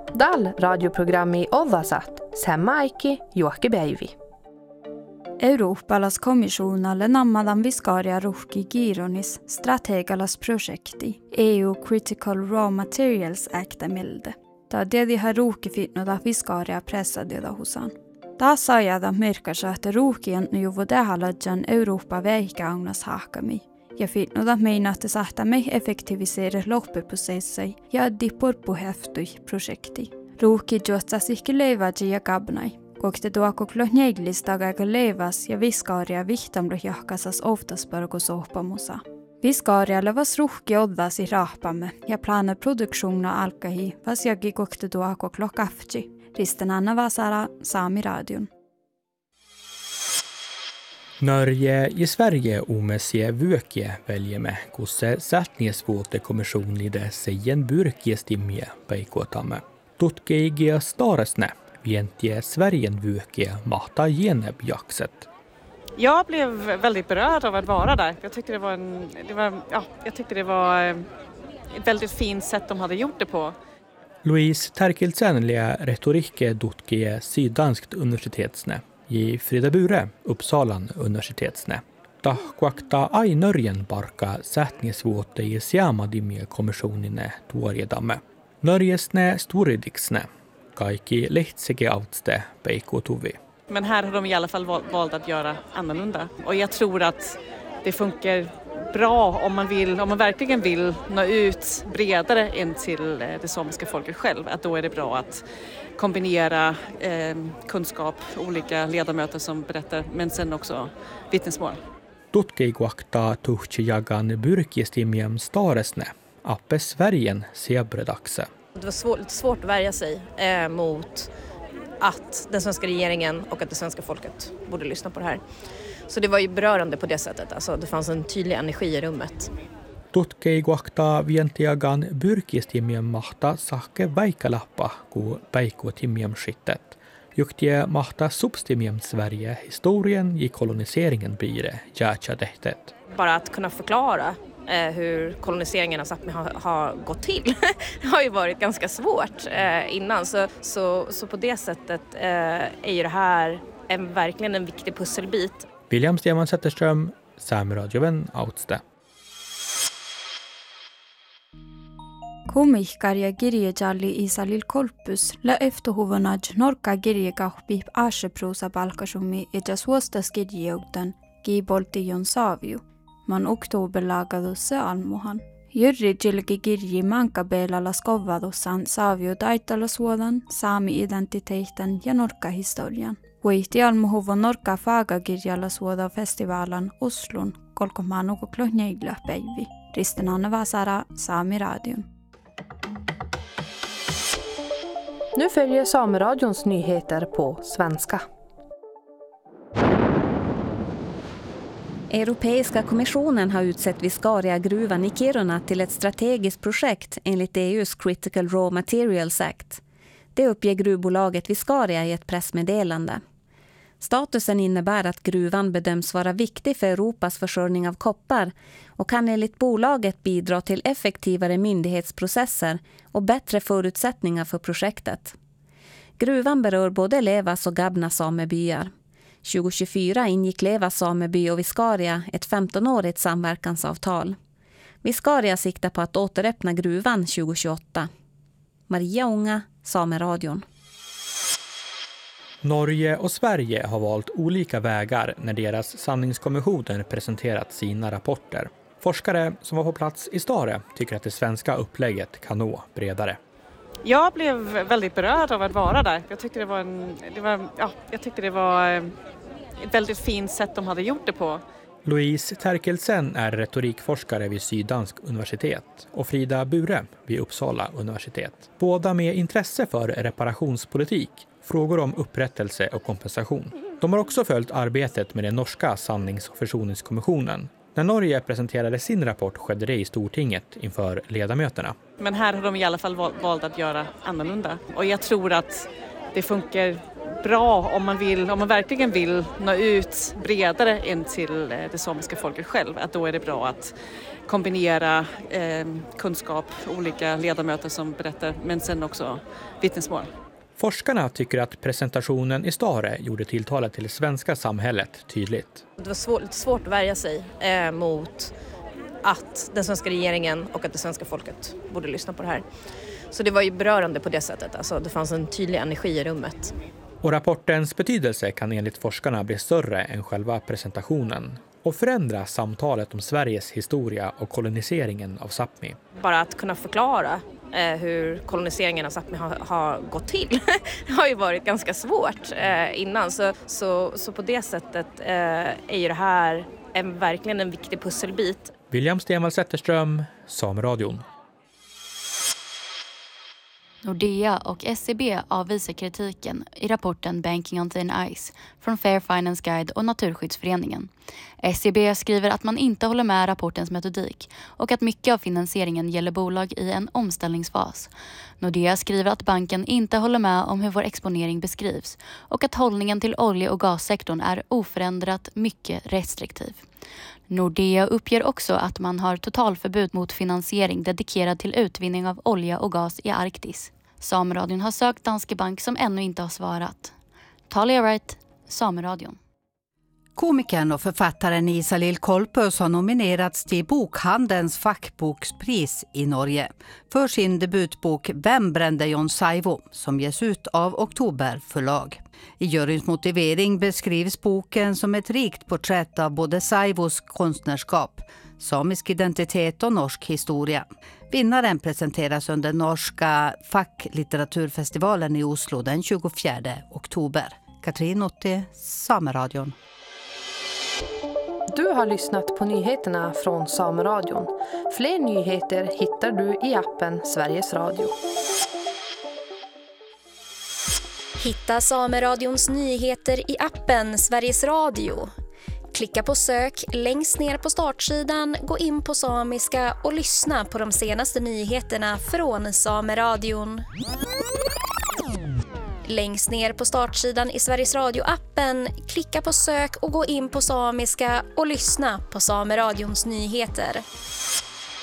Dal radioprogrammi Ovasat, Semmaikki Juokkipäivi. Euroopalas komissionalle nammadan viskaria ruhki Gironis strategalas projekti EU Critical Raw Materials Actamilde. Ta dedi har ruhki fitnoda viskaria pressadioda husan. Taas saajada merkasa, että ruhkien juvu tehaladjan Eurooppa väikäaunas haakami. Ja fitnoda meinaatte sahtamme effektivisere loppuprocessei ja dipporpuheftui projekti. Ruhki juotsas ihki leivaji ja kabnai. Kokte tuoko klonjeiglistaga eikä leivas ja viskaaria vihtamluhjahkasas oftaspargosohpamusa. Viskaarialle vas ruhki oddasi rahpamme ja plana produktiona alkahi vas jagi kokte tuoko klokkafji. Risten Anna Vasara, Sami Radion. Norge ja Sverige omesie vyökiä väljemme, kun se sätniesvuotekommissionlide sejen byrkiestimmiä peikotamme. Tutkiigia staresne vientiä Sverige vyökiä mahtaa genebjakset. Jag blev väldigt berörd av att vara där. Jag tyckte det var ett väldigt fint sätt de hade gjort det på. Louise Terkelsen lär retorikke tutkie Syddanskt universitetsne i Frida Bure, Uppsalan universitetsne. Tahkuakta ai Norjen parka sätniesvuote i Siamadimie kommissionine tuorjedamme. Norjesne sturidiksne, kaikki lehtseke autste peikotuvi. Men här har de i alla fall valt att göra annorlunda. Och jag tror att det funkar bra om man verkligen vill nå ut bredare än till det samiska folket själv. Att då är det bra att kombinera kunskap, olika ledamöter som berättar, men sen också vittnesmål. Tutkiikuakta tuhtjagan byrkiestimiem staresne, appe Sverige sebredakse. Det var lite svårt att värja sig mot att den svenska regeringen och att det svenska folket borde lyssna på det här. Så det var ju berörande på det sättet. Alltså, det fanns en tydlig energi i rummet. Tutkiikuakta vientiagan byrkiestimiem mahta sahke väikalappa ku päikotimiem skittet. Juktie mahta substimiem Sverige historien i koloniseringen bire jätjadehtet. Bara att kunna förklara hur koloniseringen av Sápmi har gått till har ju varit ganska svårt innan. Så på det sättet är ju det här verkligen en viktig pusselbit. William Steman Zetterström, Sami Radioven, Outste. Komikkarja kirjejalli Isalil Kolpus la efterhuvanaj norka kirjekahpi aasepruusa palkasumi ja suostas kirjeugdan kiiboltion saaviu. Man oktoberlaagadusse almuhan. Jyrri jilgi kirji mankabeelala skovadussan saaviu taittalasuodan, saami-identiteetten ja norkkahistorian. Vuihti almuhuvon norkka faagakirjalla suoda festivalan Oslun kolkomanuko klonjeiglöpäivi. Risten Anna Vasara, Sami Radion. Nu följer Sameradions nyheter på svenska. Europeiska kommissionen har utsett Viscaria-gruvan i Kiruna till ett strategiskt projekt enligt EUs Critical Raw Materials Act. Det uppger gruvbolaget Viscaria i ett pressmeddelande. Statusen innebär att gruvan bedöms vara viktig för Europas försörjning av koppar och kan enligt bolaget bidra till effektivare myndighetsprocesser och bättre förutsättningar för projektet. Gruvan berör både Levas och Gabna samebyar. 2024 ingick Levas sameby och Viscaria ett 15-årigt samverkansavtal. Viscaria siktar på att återöppna gruvan 2028. Maria Unga, Sameradion. Norge och Sverige har valt olika vägar när deras sanningskommissioner presenterat sina rapporter. Forskare som var på plats i Stare tycker att det svenska upplägget kan nå bredare. Jag blev väldigt berörd av att vara där. Jag tyckte det var ett väldigt fint sätt de hade gjort det på. Louise Terkelsen är retorikforskare vid Syddansk universitet och Frida Bure vid Uppsala universitet. Båda med intresse för reparationspolitik, frågor om upprättelse och kompensation. De har också följt arbetet med den norska sannings- och försoningskommissionen. När Norge presenterade sin rapport skedde det i Stortinget inför ledamöterna. Men här har de i alla fall valt att göra annorlunda. Och jag tror att det funkar bra om man verkligen vill nå ut bredare än till det samiska folket själv. Att då är det bra att kombinera kunskap, olika ledamöter som berättar, men sen också vittnesmål. Forskarna tycker att presentationen i Stare gjorde tilltalet till det svenska samhället tydligt. Det var svårt att värja sig mot att den svenska regeringen och att det svenska folket borde lyssna på det här. Så det var ju berörande på det sättet. Alltså, det fanns en tydlig energi i rummet. Och rapportens betydelse kan enligt forskarna bli större än själva presentationen och förändra samtalet om Sveriges historia och koloniseringen av Sápmi. Bara att kunna förklara hur koloniseringen av Sápmi har gått till har ju varit ganska svårt innan. Så på det sättet är ju det här verkligen en viktig pusselbit. William Stenvall Zetterström, Sameradion. Nordea och SEB avvisar kritiken i rapporten Banking on Thin Ice från Fair Finance Guide och Naturskyddsföreningen. SEB skriver att man inte håller med rapportens metodik och att mycket av finansieringen gäller bolag i en omställningsfas. Nordea skriver att banken inte håller med om hur vår exponering beskrivs och att hållningen till olje- och gassektorn är oförändrat mycket restriktiv. Nordea uppger också att man har totalförbud mot finansiering dedikerad till utvinning av olja och gas i Arktis. Sameradion har sökt Danske Bank som ännu inte har svarat. Talia Wright, Sameradion. Komikern och författaren Isalill Kolpös har nominerats till Bokhandelns fackbokspris i Norge för sin debutbok Vem brände Jon Saivo som ges ut av Oktober förlag. I juryns motivering beskrivs boken som ett rikt porträtt av både Saivos konstnärskap, samisk identitet och norsk historia. Vinnaren presenteras under norska facklitteraturfestivalen i Oslo den 24 oktober. Katrin Otti, Sameradion. Du har lyssnat på nyheterna från Sameradion. Fler nyheter hittar du i appen Sveriges Radio. Hitta Sameradions nyheter i appen Sveriges Radio. Klicka på sök längst ner på startsidan, gå in på samiska och lyssna på de senaste nyheterna från Sameradion. Längst ner på startsidan i Sveriges Radio-appen, klicka på sök och gå in på samiska och lyssna på Sameradions nyheter.